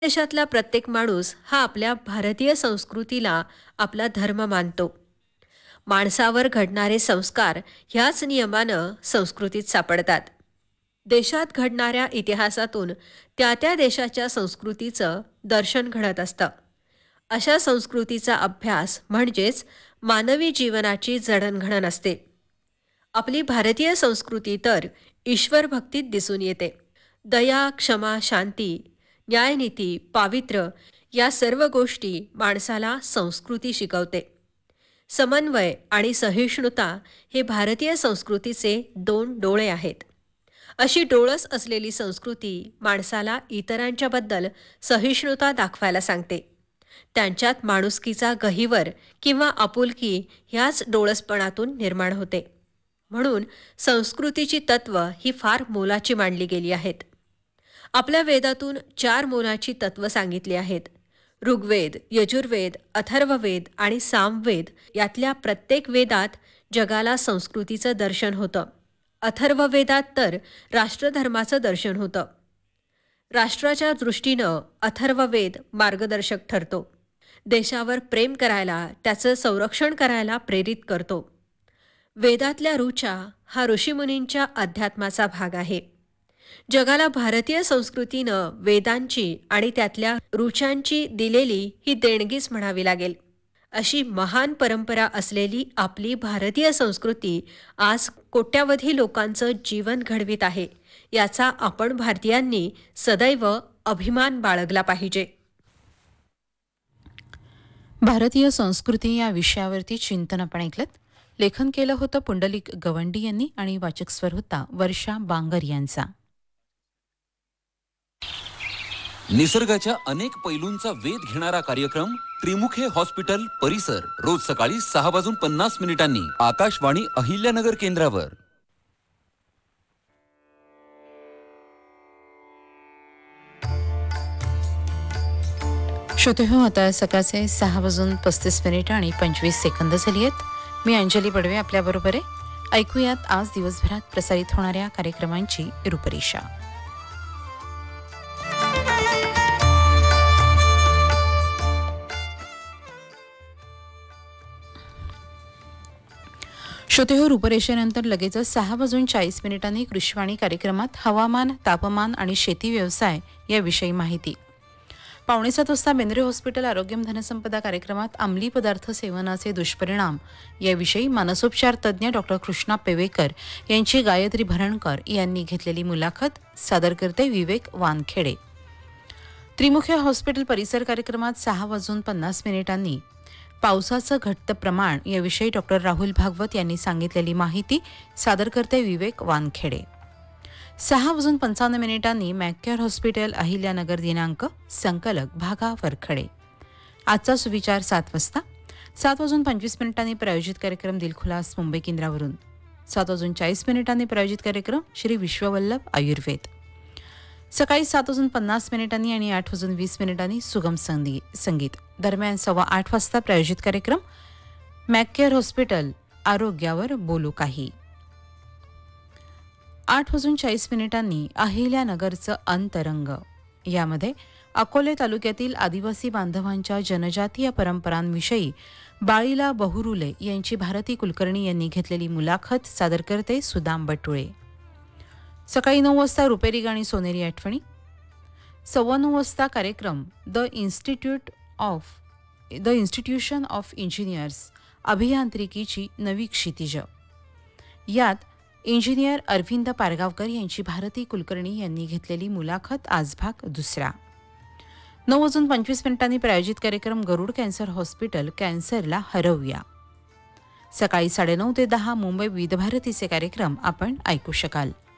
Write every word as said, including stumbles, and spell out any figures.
देशातला प्रत्येक माणूस हा आपल्या भारतीय संस्कृतीला आपला धर्म मानतो. माणसावर घडणारे संस्कार ह्याच नियमानं संस्कृतीत सापडतात. देशात घडणाऱ्या इतिहासातून त्या त्या देशाच्या संस्कृतीचं दर्शन घडत असतं. अशा संस्कृतीचा अभ्यास म्हणजेच मानवी जीवनाची जडणघडण असते. आपली भारतीय संस्कृती तर ईश्वर भक्तीत दिसून येते. दया, क्षमा, शांती, न्यायनीती, पावित्र्य या सर्व गोष्टी माणसाला संस्कृती शिकवते. समन्वय आणि सहिष्णुता हे भारतीय संस्कृतीचे दोन डोळे आहेत. अशी डोळस असलेली संस्कृती माणसाला इतरांच्याबद्दल सहिष्णुता दाखवायला सांगते. त्यांच्यात माणुसकीचा गहिवर किंवा आपुलकी ह्याच डोळसपणातून निर्माण होते. म्हणून संस्कृतीची तत्व ही फार मोलाची मानली गेली आहेत. आपल्या वेदातून चार मोलाची तत्व सांगितली आहेत. ऋग्वेद, यजुर्वेद, अथर्ववेद आणि सामवेद यातल्या प्रत्येक वेदात जगाला संस्कृतीचं दर्शन होतं. अथर्ववेदात तर राष्ट्रधर्माचं दर्शन होतं. राष्ट्राच्या दृष्टीनं अथर्ववेद मार्गदर्शक ठरतो. देशावर प्रेम करायला, त्याचं संरक्षण करायला प्रेरित करतो. वेदातल्या ऋचा हा ऋषीमुनींच्या अध्यात्माचा भाग आहे. जगाला भारतीय संस्कृतीनं वेदांची आणि त्यातल्या ऋचांची दिलेली ही देणगीच म्हणावी लागेल. अशी महान परंपरा असलेली आपली भारतीय संस्कृती आज कोट्यावधी लोकांचं जीवन घडवीत आहे. याचा आपण भारतीयांनी सदैव अभिमान बाळगला पाहिजे. भारतीय संस्कृती या विषयावरती चिंतन आपण ऐकलं. लेखन केलं होतं पुंडलिक गवंडी यांनी आणि वाचक स्वर होता वर्षा बांगर यांचा. निसर्गाच्या अनेक पैलूंचा वेध घेणारा कार्यक्रम त्रिमुखे हॉस्पिटल परिसर रोज सकाळी सहा वाजून पन्नास मिनिटांनी आकाशवाणी अहिल्यानगर केंद्रावर. श्रोते हो, आता सकाळचे सहा वाजून पस्तीस मिनिटं आणि पंचवीस सेकंद झाली आहेत. मी अंजली बडवे आपल्याबरोबर आहे. ऐकूयात आज दिवसभरात प्रसारित होणाऱ्या कार्यक्रमांची रूपरेषा. श्रोते हो, रूपरेषेनंतर लगेचच सहा वाजून चाळीस मिनिटांनी कृषीवाणी कार्यक्रमात हवामान, तापमान आणि शेती व्यवसाय याविषयी माहिती. पावणे सात वाजता बेंद्रे हॉस्पिटल आरोग्यम धनसंपदा कार्यक्रमात अंमली पदार्थ सेवनाचे दुष्परिणाम याविषयी मानसोपचार तज्ज्ञ डॉक्टर कृष्णा पेवेकर यांची गायत्री भरणकर यांनी घेतलेली मुलाखत. सादर करते विवेक वानखेडे. त्रिमुखे हॉस्पिटल परिसर कार्यक्रमात सहा वाजून पन्नास मिनिटांनी पावसाचं घटतं प्रमाण याविषयी डॉक्टर राहुल भागवत यांनी सांगितलेली माहिती. सादर करते विवेक वानखेडे. सहा वाजून पंचावन्न मिनिटांनी मॅककेअर हॉस्पिटल अहिल्यानगर दिनांक संकलक भागा वरखडे. आजचा सुविचार सात वाजता. सात वाजून पंचवीस मिनिटांनी प्रायोजित कार्यक्रम दिलखुलास मुंबई केंद्रावरून. सात वाजून चाळीस मिनिटांनी प्रायोजित कार्यक्रम श्री विश्ववल्लभ आयुर्वेद. सकाळी सात वाजून पन्नास मिनिटांनी आणि आठ वाजून वीस मिनिटांनी सुगम संगीत. दरम्यान सव्वा आठ वाजता प्रायोजित कार्यक्रम मॅककेअर हॉस्पिटल आरोग्यावर बोलू काही. आठ वाजून चाळीस मिनिटांनी अहिल्यानगरचं अंतरंग यामध्ये अकोले तालुक्यातील आदिवासी बांधवांच्या जनजातीय परंपरांविषयी बाळीला बहुरुले यांची भारती कुलकर्णी यांनी घेतलेली मुलाखत. सादर करते सुदाम बटुळे. सकाळी नऊ वाजता रुपेरी गाणी सोनेरी आठवणी. सव्वा नऊ वाजता कार्यक्रम the institute of the institution of engineers अभियांत्रिकीची नवी क्षितिज यात इंजिनियर अरविंद पारगावकर यांची भारती कुलकर्णी यांनी घेतलेली मुलाखत. आज भाग दुसरा. नऊ वाजून पंचवीस मिनिटांनी प्रायोजित कार्यक्रम गरुड कॅन्सर हॉस्पिटल कॅन्सरला हरवूया. सकाळी साडेनऊ ते दहा मुंबई विविध भारतीचे कार्यक्रम आपण ऐकू शकाल.